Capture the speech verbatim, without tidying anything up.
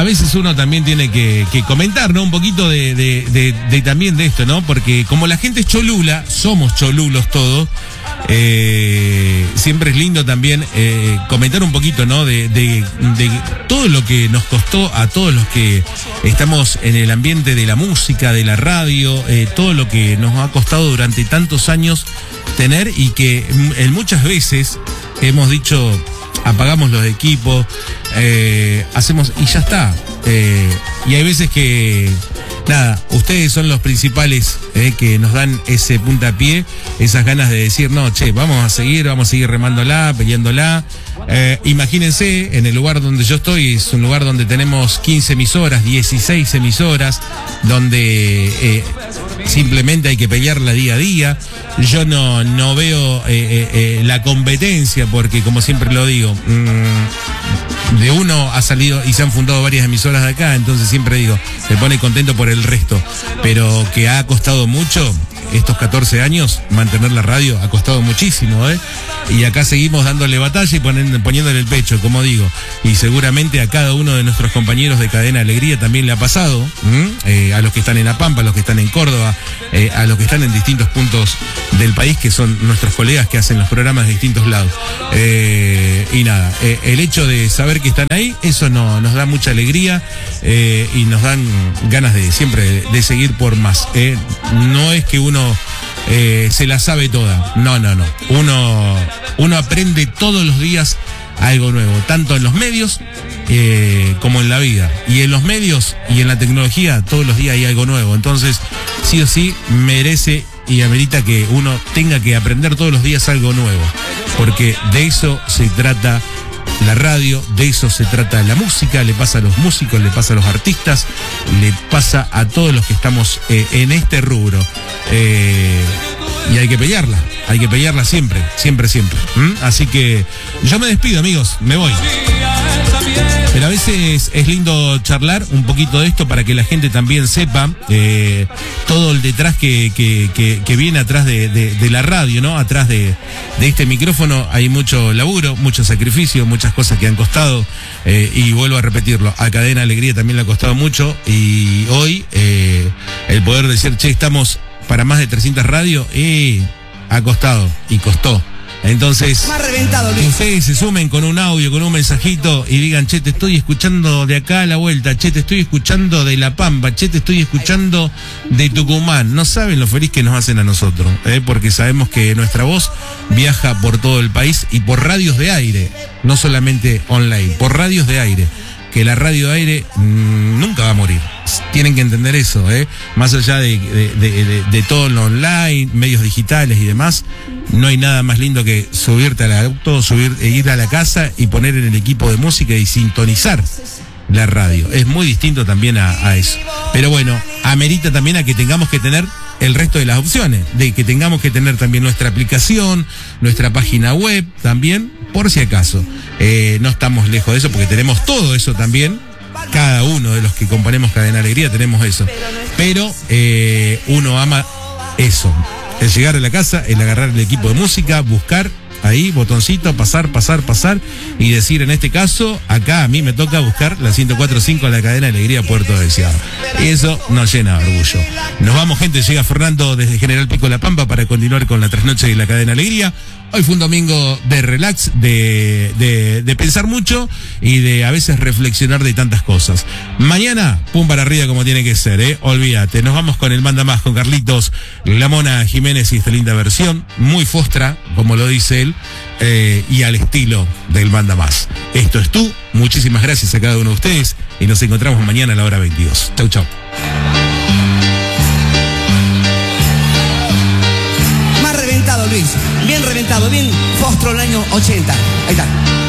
a veces uno también tiene que, que comentar, ¿no? Un poquito de, de, de, de también de esto, ¿no? Porque como la gente es cholula, somos cholulos todos, eh, siempre es lindo también eh, comentar un poquito, ¿no? De, de, de todo lo que nos costó a todos los que estamos en el ambiente de la música, de la radio, eh, todo lo que nos ha costado durante tantos años tener y que en muchas veces hemos dicho, apagamos los equipos, eh, hacemos y ya está. Eh, y hay veces que, nada, ustedes son los principales eh, que nos dan ese puntapié, esas ganas de decir, no, che, vamos a seguir, vamos a seguir remándola, peleándola. Eh, imagínense, en el lugar donde yo estoy, es un lugar donde tenemos quince emisoras, dieciséis emisoras, donde eh, simplemente hay que pelearla día a día. Yo no, no veo eh, eh, eh, la competencia, porque como siempre lo digo, mmm, de uno ha salido y se han fundado varias emisoras de acá, entonces siempre digo, me pone contento por el resto, pero que ha costado mucho estos catorce años mantener la radio, ha costado muchísimo, ¿eh? Y acá seguimos dándole batalla y ponen, poniéndole el pecho, como digo, y seguramente a cada uno de nuestros compañeros de Cadena Alegría también le ha pasado, eh, a los que están en La Pampa, a los que están en Córdoba, eh, a los que están en distintos puntos del país, que son nuestros colegas que hacen los programas de distintos lados. Eh, y nada, eh, el hecho de saber que están ahí, eso no, nos da mucha alegría eh, y nos dan ganas de siempre de, de seguir por más. Eh. No es que uno eh, se la sabe toda, no, no, no. Uno, uno aprende todos los días algo nuevo, tanto en los medios eh, como en la vida. Y en los medios y en la tecnología todos los días hay algo nuevo. Entonces, sí o sí, merece y amerita que uno tenga que aprender todos los días algo nuevo. Porque de eso se trata la radio, de eso se trata la música, le pasa a los músicos, le pasa a los artistas, le pasa a todos los que estamos eh, en este rubro. Eh, y hay que pelearla, hay que pelearla siempre, siempre, siempre. ¿Mm? Así que yo me despido, amigos, me voy. Pero a veces es lindo charlar un poquito de esto para que la gente también sepa eh, todo el detrás que, que, que, que viene atrás de, de, de la radio, ¿no? Atrás de, de este micrófono hay mucho laburo, mucho sacrificio, muchas cosas que han costado eh, y vuelvo a repetirlo, a Cadena Alegría también le ha costado mucho y hoy eh, el poder decir, che, estamos para más de trescientas radios, eh, ha costado y costó. Entonces, más reventado, Luis. Ustedes se sumen con un audio, con un mensajito y digan, che, te estoy escuchando de acá a la vuelta, che, te estoy escuchando de La Pampa, che, te estoy escuchando de Tucumán. No saben lo feliz que nos hacen a nosotros, ¿eh? Porque sabemos que nuestra voz viaja por todo el país y por radios de aire, no solamente online, por radios de aire. Que la radio de aire mmm, nunca va a morir. Tienen que entender eso, ¿eh? Más allá de, de, de, de, de todo lo online, medios digitales y demás, no hay nada más lindo que subirte al auto, subir, ir a la casa y poner en el equipo de música y sintonizar la radio. Es muy distinto también a, a eso. Pero bueno, amerita también a que tengamos que tener el resto de las opciones, de que tengamos que tener también nuestra aplicación, nuestra página web también, por si acaso. Eh, no estamos lejos de eso porque tenemos todo eso también. Cada uno de los que componemos Cadena Alegría tenemos eso. Pero eh, uno ama eso. El llegar a la casa, el agarrar el equipo de música, buscar ahí, botoncito, pasar, pasar, pasar y decir, en este caso, acá a mí me toca buscar la ciento cuatro punto cinco, la Cadena Alegría Puerto Deseado. Y eso nos llena de orgullo. Nos vamos, gente. Llega Fernando desde General Pico La Pampa para continuar con la trasnoche de la Cadena Alegría. Hoy fue un domingo de relax, de, de, de pensar mucho y de a veces reflexionar de tantas cosas. Mañana, pum para arriba como tiene que ser, ¿eh? Olvídate. Nos vamos con el Manda Más, con Carlitos, la Mona Jiménez y esta linda versión, muy fostra, como lo dice él, eh, y al estilo del Manda Más. Esto es tú. Muchísimas gracias a cada uno de ustedes y nos encontramos mañana a la hora veintidós. Chau, chau. Luis, bien reventado, bien fostro el año ochenta. Ahí está.